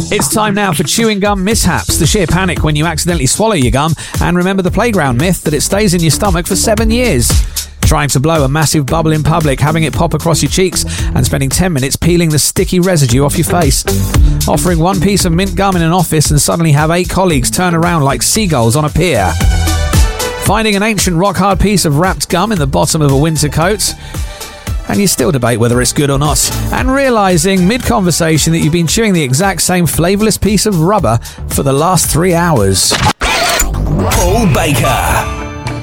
It's time now for chewing gum mishaps, the sheer panic when you accidentally swallow your gum, and remember the playground myth that it stays in your stomach for 7 years. Trying to blow a massive bubble in public, having it pop across your cheeks, and spending 10 minutes peeling the sticky residue off your face. Offering one piece of mint gum in an office and suddenly have 8 colleagues turn around like seagulls on a pier. Finding an ancient rock-hard piece of wrapped gum in the bottom of a winter coat, and you still debate whether it's good or not, and realising mid-conversation that you've been chewing the exact same flavourless piece of rubber for the last 3 hours. Paul Baker.